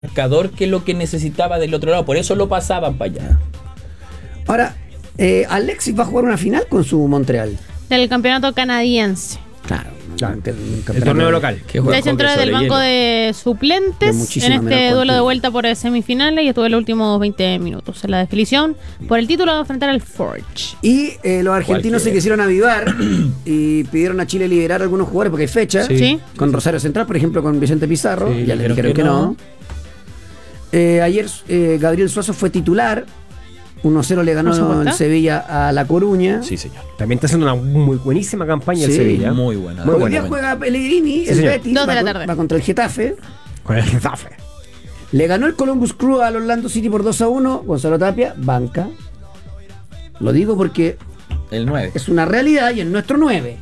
marcador que lo que necesitaba del otro lado, por eso lo pasaban para allá. Ahora, Alexis va a jugar una final con su Montreal. Del campeonato canadiense. Claro. El torneo local. De hecho, entró del banco de suplentes en este duelo de vuelta por semifinales y estuvo en los últimos 20 minutos en la definición por el título de enfrentar al Forge. Y los argentinos se quisieron avivar y pidieron a Chile liberar a algunos jugadores porque hay fecha. Sí. Con Rosario Central, por ejemplo, con Vicente Pizarro. Sí, ya le dijeron que no. Ayer Gabriel Suazo fue titular. 1-0 le ganó el Sevilla a La Coruña. Sí, señor. También está haciendo una muy buenísima campaña el Sevilla. Muy buena. Hoy día juega Pellegrini, el Betis, 2 de la tarde. va contra el Getafe. Con el Getafe. Le ganó el Columbus Crew al Orlando City por 2-1. Gonzalo Tapia, banca. Lo digo porque El 9. es una realidad y es nuestro 9.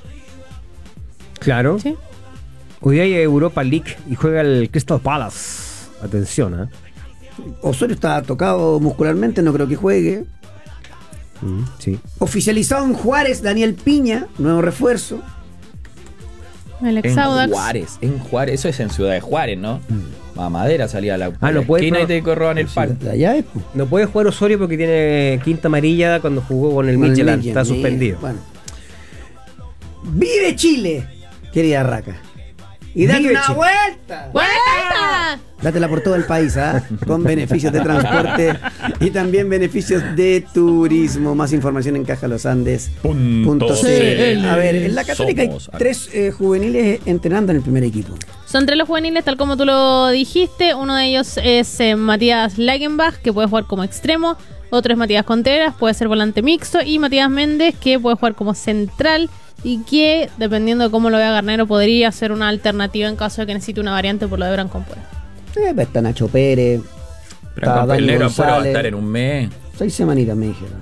Claro. Sí. Hoy día hay Europa League y juega el Crystal Palace. Atención, ¿eh? Osorio está tocado muscularmente, no creo que juegue. Sí. Oficializado en Juárez, Daniel Piña, nuevo refuerzo. El ex En Audax. Juárez, eso es en Ciudad de Juárez, ¿no? Mamadera salía a la no puede esquina y probar. te corroban el palo. De allá es, pues. No puede jugar Osorio porque tiene quinta amarilla cuando jugó con el Midtjylland. Está suspendido. Bueno. ¡Vive Chile! Querida Raca. Y date ¡Vive una Chile! vuelta. ¡Vuelta! Dátela por todo el país, ¿ah? Con beneficios de transporte y también beneficios de turismo. Más información en cajalosandes.cl. A ver, en la Católica hay 3 juveniles entrenando en el primer equipo. Son 3 los juveniles, tal como tú lo dijiste. Uno de ellos es Matías Lagenbach, que puede jugar como extremo. Otro es Matías Contreras, puede ser volante mixto. Y Matías Méndez, que puede jugar como central. Y que, dependiendo de cómo lo vea Garnero, podría ser una alternativa en caso de que necesite una variante por lo de Brancón Puera. Está Nacho Pérez. Pero Dani Pelero afuera va a González. estar en un mes. 6 semanitas me dijeron.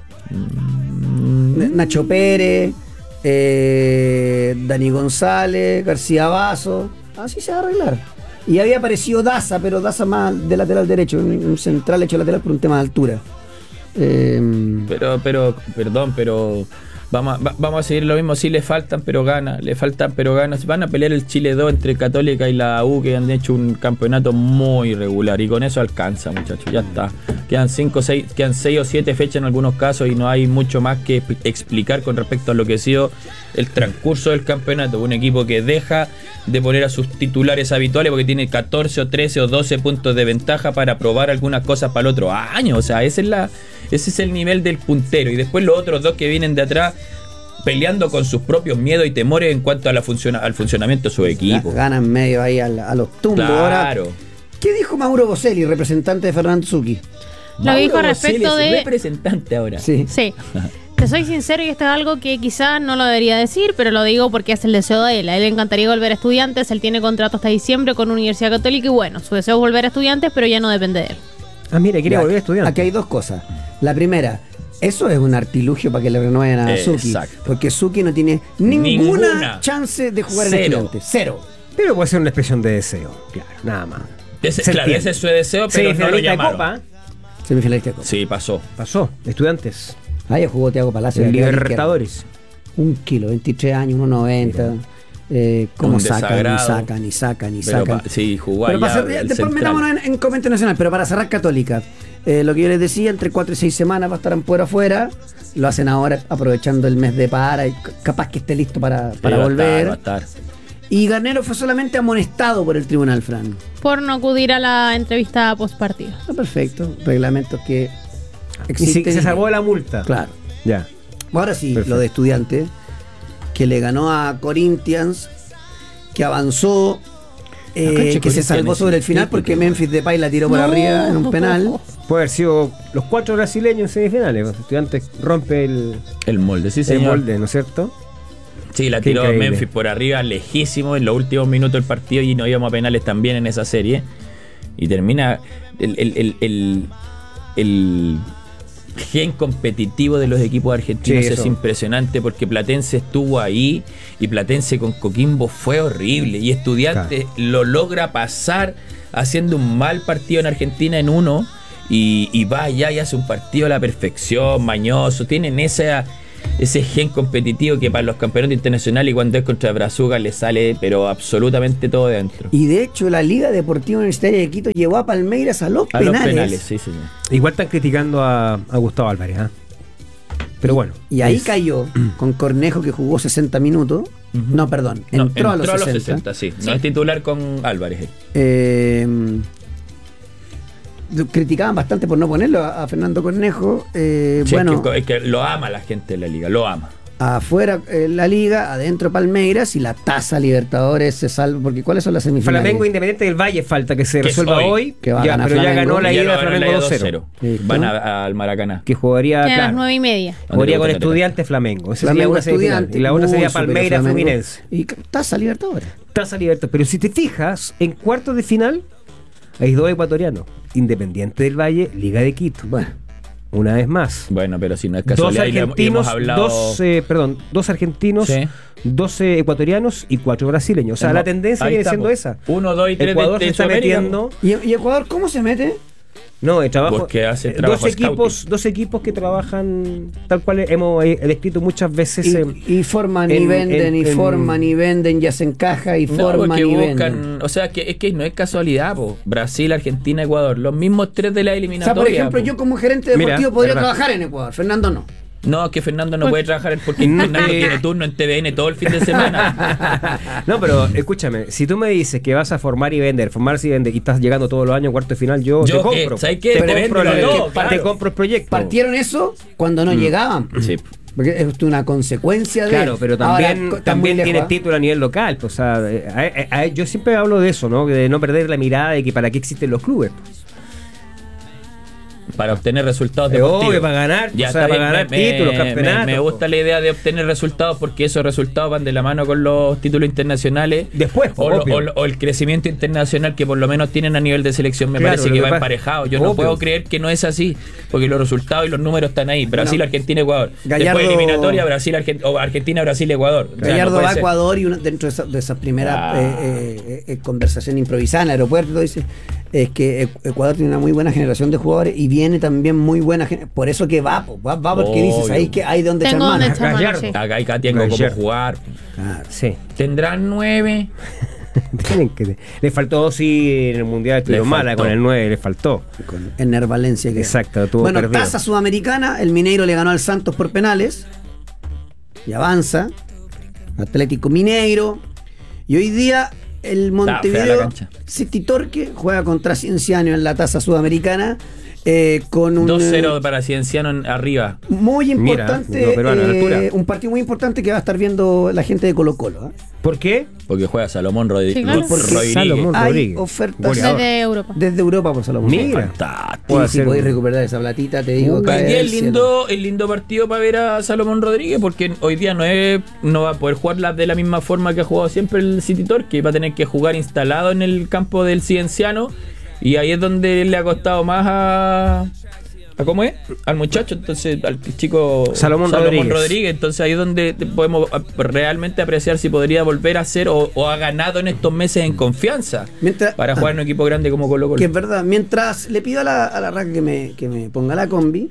Nacho Pérez, Dani González, García Vaso. Así se va a arreglar. Y había aparecido Daza, pero Daza más de lateral derecho, un central hecho lateral por un tema de altura. Pero vamos a seguir lo mismo. Sí, le faltan pero gana. Van a pelear el Chile 2 entre Católica y la U, que han hecho un campeonato muy regular, y con eso alcanza, muchachos. Ya está. Quedan 6 o 7 fechas en algunos casos y no hay mucho más que explicar con respecto a lo que ha sido el transcurso del campeonato. Un equipo que deja de poner a sus titulares habituales porque tiene 14 o 13 o 12 puntos de ventaja para probar algunas cosas para el otro año. O sea, ese es el nivel del puntero. Y después los otros dos que vienen de atrás peleando con sus propios miedos y temores en cuanto a al funcionamiento de su equipo. Ganan medio ahí a los tumbos. Claro. Ahora, ¿qué dijo Mauro Boselli, representante de Fernando Zucchi? Lo dijo Mauro respecto Boselli es de... representante ahora. Sí. Sí. Te soy sincero y esto es algo que quizás no lo debería decir, pero lo digo porque es el deseo de él. A él le encantaría volver a Estudiantes, él tiene contrato hasta diciembre con Universidad Católica y bueno, su deseo es volver a Estudiantes, pero ya no depende de él. Ah, mira, quiere volver a estudiar. Aquí hay 2 cosas. La primera, eso es un artilugio para que le renueven a Zucchi. Exacto. Porque Zucchi no tiene ninguna chance de jugar en Estudiantes. 0. Pero puede ser una expresión de deseo. Claro, nada más. Ese es su deseo, pero no lo finalista de llamaron. Copa. Semifinalista de Copa. Sí, pasó. Pasó. Estudiantes. Ah, ya jugó Thiago Palacio. En de lateral Libertadores. izquierdo. 1 kilo, 23 años, 1,90. ¿Cómo Un sacan? desagrado. Ni sacan. Sí, jugó Pero allá. después metámonos en Copa Internacional, pero para cerrar Católica. Lo que yo les decía, entre 4 y 6 semanas va a estar Ampuero afuera. Lo hacen ahora aprovechando el mes de para y capaz que esté listo para volver. Va a estar. Y Garnero fue solamente amonestado por el tribunal, Fran. Por no acudir a la entrevista post partido. Está perfecto. Reglamentos que Y existen. se salvó de la multa. Claro. Ya. Ahora sí, Perfecto. lo de Estudiantes, que le ganó a Corinthians, que avanzó, que se salvó sobre el final porque Memphis Depay la tiró por arriba en un penal. Puede haber sido los 4 brasileños en semifinales. Estudiantes rompe El molde, sí, el señor. molde, ¿no es cierto? Sí, la Qué tiró increíble. Memphis por arriba, lejísimo, en los últimos minutos del partido, y nos íbamos a penales también en esa serie. Y termina el gen competitivo de los equipos argentinos. Sí, es eso. impresionante porque Platense estuvo ahí y Platense con Coquimbo fue horrible, y Estudiantes lo logra pasar haciendo un mal partido en Argentina en 1 y va allá y hace un partido a la perfección, mañoso. Tienen ese gen competitivo que para los campeonatos internacionales y cuando es contra Brazuca le sale pero absolutamente todo de dentro. Y de hecho la Liga Deportiva Universitaria de Quito llevó a Palmeiras a los penales. Sí, señor. Igual están criticando a Gustavo Álvarez, ¿ah? Pero bueno. Y ahí cayó con Cornejo, que jugó 60 minutos. No, perdón, entró a los 60. Sí. No es titular con Álvarez. Criticaban bastante por no ponerlo a Fernando Cornejo. Sí, bueno, es que lo ama la gente de la liga, lo ama. afuera la Liga, adentro Palmeiras y la Taza Libertadores se salva. Porque ¿cuáles son las semifinales? Flamengo Independiente del Valle falta que se resuelva hoy. Que va a ya, ganar pero ya Flamengo. ganó la Ya ida lo ganó Flamengo la ida 2-0. 2-0. Van al Maracaná. Que jugaría, A las claro, 9:30. jugaría con ¿Dónde Estudiantes Flamengo. Esa sería Flamengo una semifinal. Estudiante, Y la otra muy sería superior Palmeiras Flamengo. Fluminense. Y Taza Libertadores. Taza Libertadores. Pero si te fijas, en cuartos de final hay dos ecuatorianos. Independiente del Valle, Liga de Quito. Bueno, Una vez más. Bueno, pero si no es Dos casualidad, y hemos argentinos, hablado... dos argentinos, Sí. 12 ecuatorianos y 4 brasileños. O sea, la tendencia Ahí viene está, siendo po. esa. 1, 2 y 3 Ecuador de se está Sudamérica, metiendo. ¿Y Ecuador cómo se mete? No, el trabajo. Porque hace dos trabajo equipos, dos equipos que trabajan tal cual hemos descrito muchas veces. Y forman y en- venden, y en- forman y venden, ya se encaja y No, forman porque y buscan, venden. o sea, que es que no es casualidad, po. Brasil, Argentina, Ecuador, los mismos 3 de la O sea, eliminatoria. por ejemplo, po. yo como gerente deportivo Mira, podría verdad. trabajar en Ecuador, Fernando no. No, que Fernando no puede trabajar porque Fernando tiene turno en TVN todo el fin de semana. No, pero escúchame, si tú me dices que vas a formar y vender, formarse y vender, y estás llegando todos los años a cuarto de final, yo te compro. ¿sabes qué? Te Te compro, vendo la- todo, te claro. compro el proyecto. Partieron eso cuando no llegaban. Sí. Porque es una consecuencia de. Claro, pero también, Ahora, también muy tiene lejos, ¿ah? título a nivel local. O sea, yo siempre hablo de eso, ¿no? De no perder la mirada de que para qué existen los clubes. Para obtener resultados De deportivos. obvio, para ganar, Ya o sea, está para bien, ganar títulos, campeonatos. Me gusta la idea de obtener resultados porque esos resultados van de la mano con los títulos internacionales. Después, obvio. o el crecimiento internacional que por lo menos tienen a nivel de selección. Me Claro, parece lo que que va pasa- emparejado. Yo no obvio. puedo creer que no es así porque los resultados y los números están ahí. Brasil, No. Argentina, Ecuador. Gallardo- Después eliminatoria, Brasil, o Argentina, Brasil, Ecuador. O sea, Gallardo no puede va a ser. Ecuador y dentro de esa primera conversación improvisada en el aeropuerto dice es que Ecuador tiene una muy buena generación de jugadores y viene también muy buena por eso que va porque dices Obvio. ahí que hay donde echar Tengo donde mano. echar mano, Gallardo. sí. Acá tengo cómo Gallardo. jugar. Claro. Sí. Tendrán 9. Tienen que, le faltó, sí, en el Mundial estuvieron mala faltó. con el 9, le faltó. Con Ener Valencia que Exacto, tuvo bueno, perdido. Taza Sudamericana, el Mineiro le ganó al Santos por penales y avanza Atlético Mineiro y hoy día el fea la Montevideo cancha. City Torque juega contra Cienciano en la Taza Sudamericana con un 2-0 para Cienciano arriba. muy Mira, importante, lo peruano, a la altura. un partido muy importante que va a estar viendo la gente de Colo Colo. ¿Por qué? Porque juega Salomón Sí, claro. Rodríguez. Salomón. Hay Rodríguez. ofertas Goleador. Desde Europa. desde Europa por Salomón. Mira. Fantástico. Puede Y si ser podéis un- recuperar esa platita, te digo. Hoy cae día del es cielo. lindo partido para ver a Salomón Rodríguez porque hoy día no va a poder jugar de la misma forma que ha jugado siempre el City Torque, que va a tener que jugar instalado en el campo del Cienciano y ahí es donde le ha costado más ¿a cómo es? Al muchacho, entonces al chico Salomón Rodríguez. Entonces ahí es donde podemos realmente apreciar si podría volver a ser o ha ganado en estos meses en confianza Mientras- para jugar en un equipo grande como Colo Colo. Que es verdad, mientras le pido a la RAC que me ponga la combi,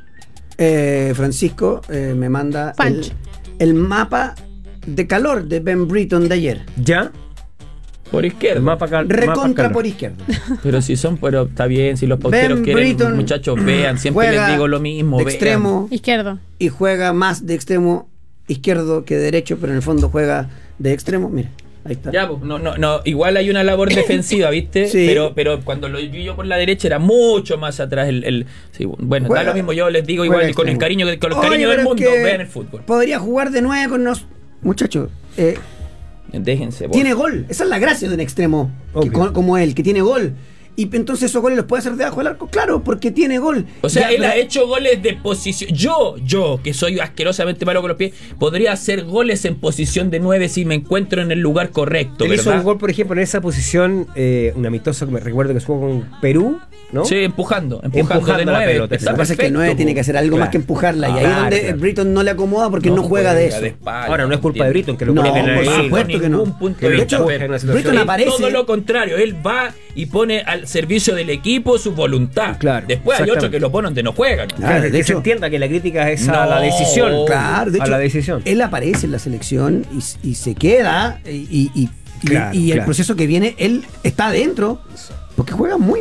Francisco me manda Pancho. el mapa de calor de Ben Britton de ayer. ¿Ya? Por izquierda. El mapa Recontra calor. por izquierda. Pero si son, pero está bien, si los pauteros Ben quieren, Britton muchachos, vean, siempre juega les digo lo mismo, de vean. extremo Izquierdo. y juega más de extremo izquierdo que derecho, pero en el fondo juega de extremo. Mira, ahí está. Ya, pues, no, igual hay una labor defensiva, ¿viste? Sí. Pero cuando lo vi yo por la derecha era mucho más atrás sí, bueno, Juega- da lo mismo, yo les digo juega igual con el extremo. cariño, con el Oye, cariño del pero mundo, es que vean el fútbol. Podría jugar de 9 con los muchachos. Déjense, por Tiene gol. Esa es la gracia de un extremo Obvio. como él, que tiene gol. Y entonces esos goles los puede hacer debajo del arco. Claro, porque tiene gol. O sea, Ya, él pero- ha hecho goles de posición. Yo, que soy asquerosamente malo con los pies, podría hacer goles en posición de 9 si me encuentro en el lugar correcto, Él hizo ¿verdad? un gol, por ejemplo, en esa posición, un amistoso que me recuerdo que jugó con Perú, ¿no? Sí, empujando de Empujando la 9. pelota. Está Lo que pasa es que el perfecto, 9 po. tiene que hacer algo Claro. más que empujarla. Y ahí Claro, es donde claro. Britton no le acomoda porque no juega de eso. espalda, Ahora, no es culpa de ¿entiendes? Britton, que lo No, ponen por ahí. supuesto que no. Ningún punto Que lo de empuja vista. en una situación. Britton aparece. Todo lo contrario, él va y pone al servicio del equipo su voluntad. Claro, después hay otros que lo ponen donde no juegan. Claro, de que se hecho- entienda que la crítica es a No. la decisión. Claro, de a hecho, la decisión. él aparece en la selección y se queda y Claro, el claro. proceso que viene, él está adentro porque juega muy